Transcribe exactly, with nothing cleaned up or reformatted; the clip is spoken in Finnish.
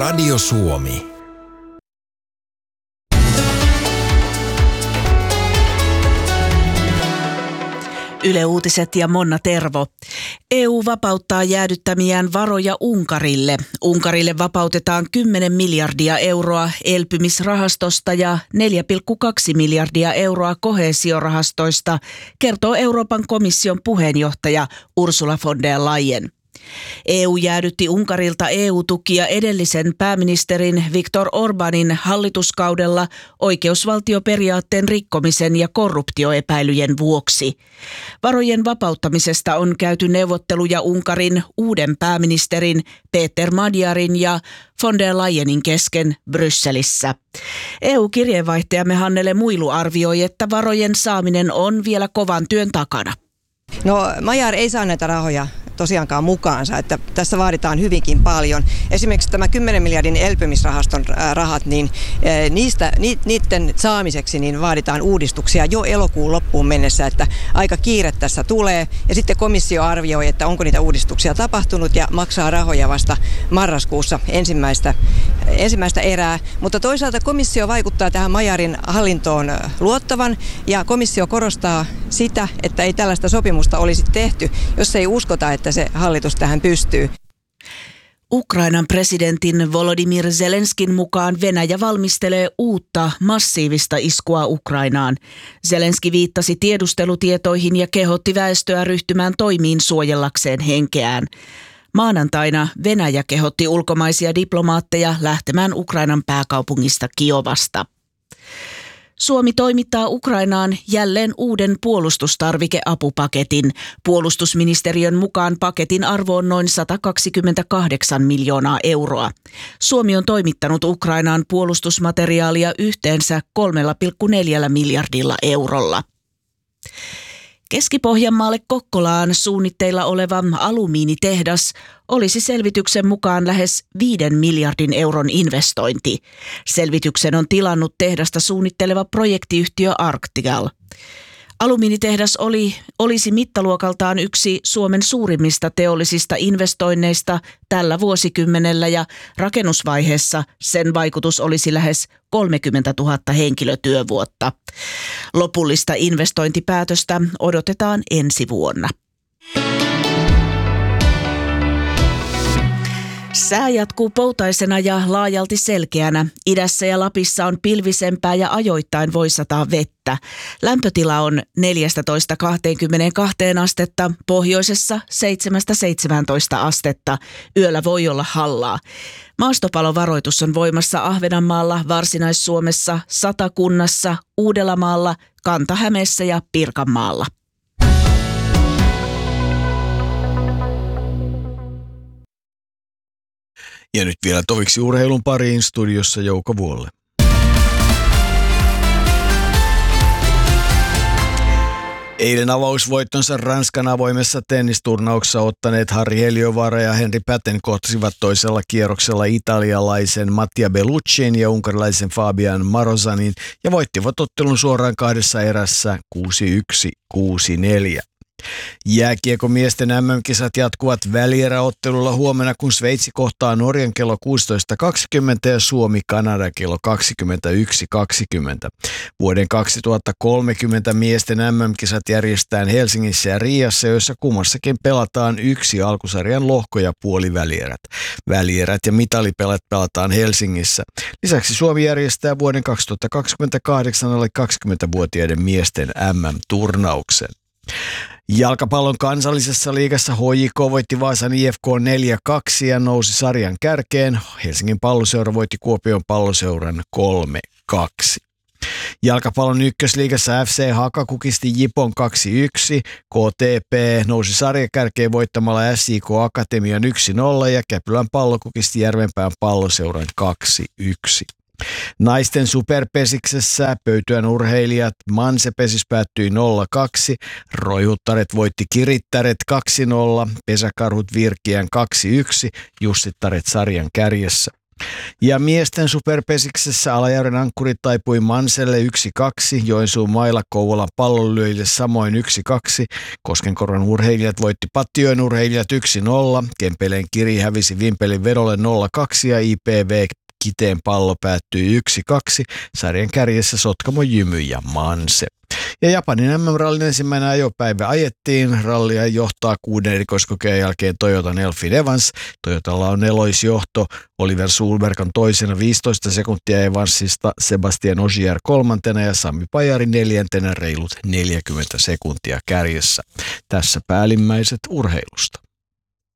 Radio Suomi. Yle Uutiset ja Monna Tervo. E U vapauttaa jäädyttämiään varoja Unkarille. Unkarille vapautetaan kymmenen miljardia euroa elpymisrahastosta ja neljä pilkku kaksi miljardia euroa koheesiorahastoista, kertoo Euroopan komission puheenjohtaja Ursula von der Leyen. E U jäädytti Unkarilta E U-tukia edellisen pääministerin Viktor Orbanin hallituskaudella oikeusvaltioperiaatteen rikkomisen ja korruptioepäilyjen vuoksi. Varojen vapauttamisesta on käyty neuvotteluja Unkarin uuden pääministerin Peter Magyarin ja von der Leyenin kesken Brysselissä. E U-kirjeenvaihtajamme Hannele Muilu arvioi, että varojen saaminen on vielä kovan työn takana. No, Magyar ei saa näitä rahoja tosiaankaan mukaansa, että tässä vaaditaan hyvinkin paljon. Esimerkiksi tämä kymmenen miljardin elpymisrahaston rahat, niin niistä, niiden saamiseksi niin vaaditaan uudistuksia jo elokuun loppuun mennessä, että aika kiire tässä tulee. Ja sitten komissio arvioi, että onko niitä uudistuksia tapahtunut ja maksaa rahoja vasta marraskuussa ensimmäistä, ensimmäistä erää. Mutta toisaalta komissio vaikuttaa tähän Magyarin hallintoon luottavan ja komissio korostaa sitä, että ei tällaista sopimusta olisi tehty, jos ei uskota, että se hallitus tähän pystyy. Ukrainan presidentin Volodymyr Zelenskin mukaan Venäjä valmistelee uutta massiivista iskua Ukrainaan. Zelenski viittasi tiedustelutietoihin ja kehotti väestöä ryhtymään toimiin suojellakseen henkeään. Maanantaina Venäjä kehotti ulkomaisia diplomaatteja lähtemään Ukrainan pääkaupungista Kiovasta. Suomi toimittaa Ukrainaan jälleen uuden puolustustarvikeapupaketin. Puolustusministeriön mukaan paketin arvo on noin sata kaksikymmentäkahdeksan miljoonaa euroa. Suomi on toimittanut Ukrainaan puolustusmateriaalia yhteensä kolme pilkku neljä miljardilla eurolla. Keski-Pohjanmaalle Kokkolaan suunnitteilla oleva alumiinitehdas olisi selvityksen mukaan lähes viiden miljardin euron investointi. Selvityksen on tilannut tehdasta suunnitteleva projektiyhtiö Arctial. Alumiinitehdas oli, olisi mittaluokaltaan yksi Suomen suurimmista teollisista investoinneista tällä vuosikymmenellä ja rakennusvaiheessa sen vaikutus olisi lähes kolmekymmentätuhatta henkilötyövuotta. Lopullista investointipäätöstä odotetaan ensi vuonna. Sää jatkuu poutaisena ja laajalti selkeänä. Idässä ja Lapissa on pilvisempää ja ajoittain voi sataa vettä. Lämpötila on neljätoista kaksikymmentäkaksi astetta, pohjoisessa seitsemästä seitsemääntoista astetta. Yöllä voi olla hallaa. Maastopalovaroitus on voimassa Ahvenanmaalla, Varsinais-Suomessa, Satakunnassa, Uudellamaalla, Kanta-Hämeessä ja Pirkanmaalla. Ja nyt vielä toviksi urheilun pariin, studiossa Jouko Vuolle. Eilen avausvoittonsa Ranskan avoimessa tennisturnauksessa ottaneet Harri Heliövaara ja Henri Päten kohtasivat toisella kierroksella italialaisen Mattia Belluccin ja unkarilaisen Fabian Marozanin ja voittivat ottelun suoraan kahdessa erässä kuusi yksi kuusi neljä. Jääkiekomiesten M M-kisat jatkuvat välieräottelulla huomenna, kun Sveitsi kohtaa Norjan kello kuusitoista kaksikymmentä ja Suomi Kanada kello kaksikymmentäyksi kaksikymmentä. Vuoden kaksituhattakolmekymmentä miesten M M-kisat järjestetään Helsingissä ja Riassa, joissa kummassakin pelataan yksi alkusarjan lohko- ja puolivälierät. Välierät ja mitalipelat pelataan Helsingissä. Lisäksi Suomi järjestää vuoden kaksituhattakaksikymmentäkahdeksan alle kaksikymmentävuotiaiden miesten M M-turnauksen. Jalkapallon kansallisessa liigassa H J K voitti Vaasan I F K neljä kaksi ja nousi sarjan kärkeen. Helsingin Palloseura voitti Kuopion Palloseuran kolme kaksi. Jalkapallon ykkösliigassa F C Haka kukisti Jipon kaksi yksi, K T P nousi sarjakärkeen voittamalla S I K Akatemian yksi nolla ja Käpylän Pallo kukisti Järvenpään Palloseuran kaksi yksi. Naisten superpesiksessä Pöytyän urheilijat Mansepes päättyi nolla kaksi, Roihuttaret voitti Kirittäret kaksi nolla, Pesäkarhut Virkiän kaksi yksi, Jussittaret sarjan kärjessä. Ja miesten superpesiksessä Alajärven ankkurit taipui Manselle yksi kaksi, Joensuun mailla Kouvolan pallonlyöjille samoin yksi kaksi, Koskenkorvan urheilijat voitti Pattijoen urheilijat yksi nolla, Kempeleen Kiri hävisi Vimpelin vedolle nolla kaksi ja I P V Kiteen pallo päättyi yksi kaksi, sarjan kärjessä Sotkamo Jymy ja Manse. Ja Japanin M M-rallin ensimmäinen ajopäivä ajettiin. Rallia johtaa kuuden erikoiskokeen jälkeen Toyotan Elfin Evans. Toyotalla on neloisjohto. Oliver Sulberg on toisena viisitoista sekuntia Evansista, Sebastian Ogier kolmantena ja Sami Pajari neljäntenä reilut neljäkymmentä sekuntia kärjessä. Tässä päällimmäiset urheilusta.